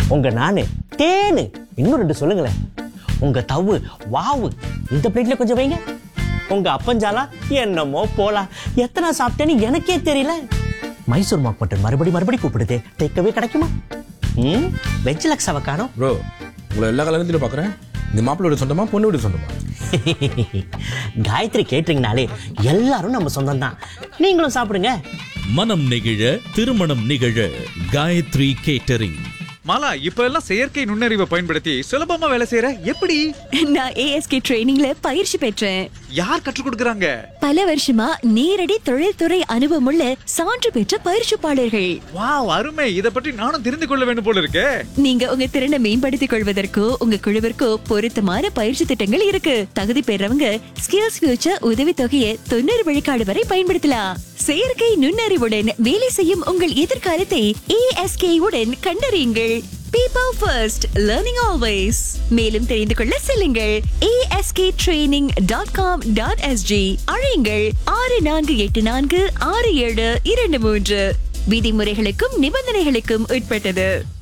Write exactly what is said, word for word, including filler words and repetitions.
உங்க நானு தேனு. இன்னும் ரெண்டு சொல்லுங்களேன். உங்க தவு வாவு இந்த பிளேட்ல கொஞ்சம் வைங்க. உங்க அப்பஞ்சாலா என்னமோ போலாம். எத்தனை சாப்பிட்டேன்னு எனக்கே தெரியல. மைசூர் மாக் மட்டன் மறுபடி மறுபடி கூப்பிடுது. டேக்கவே கிடைக்குமா? ம் வெஜ் லக்ஸாவை காணோம். ப்ரோ உங்களை எல்லா கல்யாணத்திலும் பார்க்குறேன். இந்த மாப்பிள்ளோட சொந்தமா பொண்ணு வீடு சொந்தமா? காயத்ரி கேட்டீங்கனாலே எல்லாரும் நம்ம சொந்தம் தான். நீங்களும் சாப்பிடுங்க. மனம் நெகிழ திருமணம் நிகழ காயத்ரி கேட்டரிங். மாலா, இப்ப எல்லாம் செயற்கை நுண்ணறிவை பயன்படுத்தி சுலபமா வேலை செய்யற எப்படி? நான் ஏஎஸ்கே ட்ரெயினிங்ல பயிற்சி பெற்றேன். யார் கற்றுக் கொடுக்கறாங்க? பல வருஷமா நேரடி தொழில்துறை அனுபவமுள்ள சான்று பெற்ற பயிற்சிப்பாளர்கள். வாவ், அருமை. இத பற்றி நானும் தெரிந்து கொள்ள வேண்டும் போல இருக்கே. நீங்க உங்க திறனை மேம்படுத்திக் கொள்வதற்கோ உங்க குழுவிற்கோ பொருத்தமான பயிற்சி திட்டங்கள் இருக்கு. தகுதி பெறவங்க ஸ்கில்ஸ் ஃபியூச்சர் உதவி தொகையை தொண்ணூறு விழுக்காடு வரை பயன்படுத்தலாம். செயற்கை நுண்ணறிவுடன் வேலை செய்யும் உங்கள் எதிர்காலத்தை ஏஎஸ்கே உடன் கண்டறியுங்கள். People first, learning always. மேலும் தெரிந்து கொள்ள செல்லுங்கள் A S K training dot com dot S G. அழையுங்கள் ஆறு நான்கு எட்டு நான்கு ஆறு ஏழு இரண்டு மூன்று. விதிமுறைகளுக்கும் நிபந்தனைகளுக்கும் உட்பட்டது.